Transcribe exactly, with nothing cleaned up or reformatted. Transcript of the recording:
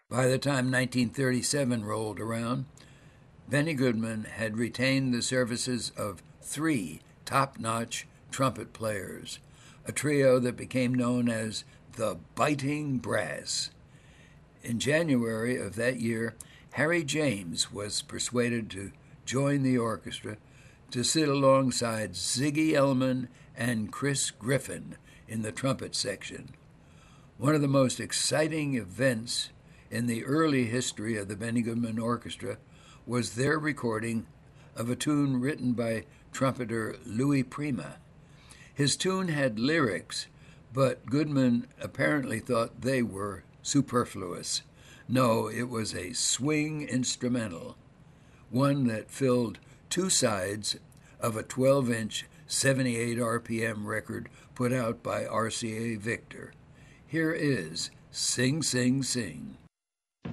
By the time nineteen thirty-seven rolled around, Benny Goodman had retained the services of three top-notch trumpet players, a trio that became known as the Biting Brass. In January of that year, Harry James was persuaded to join the orchestra to sit alongside Ziggy Elman and Chris Griffin in the trumpet section. One of the most exciting events in the early history of the Benny Goodman Orchestra was their recording of a tune written by trumpeter Louis Prima. His tune had lyrics, but Goodman apparently thought they were superfluous. No, it was a swing instrumental, one that filled two sides of a twelve-inch, seventy-eight R P M record put out by R C A Victor. Here is Sing, Sing, Sing.